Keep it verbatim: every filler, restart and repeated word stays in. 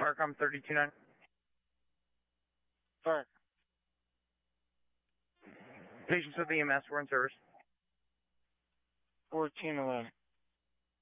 Farcom thirty-two nine. Fire. Patients with E M S were in service. fourteen eleven.